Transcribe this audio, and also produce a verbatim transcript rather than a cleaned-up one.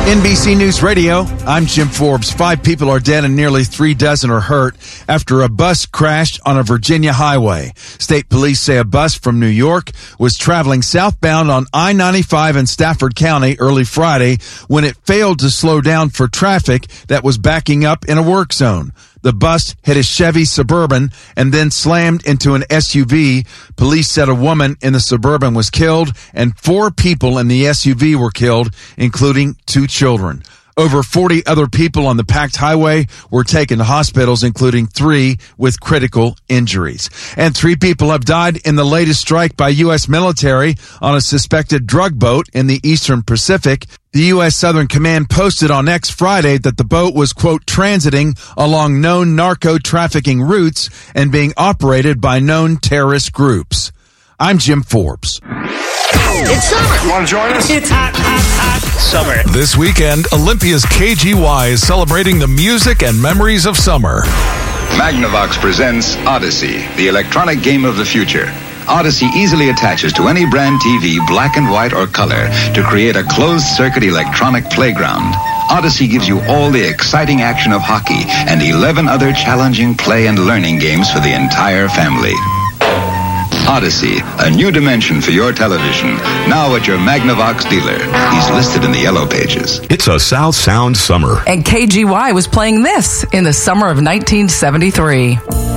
N B C News Radio, I'm Jim Forbes. Five people are dead and nearly three dozen are hurt after a bus crashed on a Virginia highway. State police say a bus from New York was traveling southbound on I ninety-five in Stafford County early Friday when it failed to slow down for traffic that was backing up in a work zone. The bus hit a Chevy Suburban and then slammed into an S U V. Police said a woman in the Suburban was killed and four people in the S U V were killed, including two children. Over forty other people on the packed highway were taken to hospitals, including three with critical injuries. And three people have died in the latest strike by U S military on a suspected drug boat in the Eastern Pacific. The U S Southern Command posted on X Friday that the boat was, quote, transiting along known narco-trafficking routes and being operated by known terrorist groups. I'm Jim Forbes. It's summer. Want to join us? It's hot, hot, hot summer. This weekend, Olympia's K G Y is celebrating the music and memories of summer. Magnavox presents Odyssey, the electronic game of the future. Odyssey easily attaches to any brand T V, black and white or color, to create a closed-circuit electronic playground. Odyssey gives you all the exciting action of hockey and eleven other challenging play and learning games for the entire family. Odyssey, a new dimension for your television, now at your Magnavox dealer. He's listed in the yellow pages. It's a South Sound summer. And K G Y was playing this in the summer of nineteen seventy-three.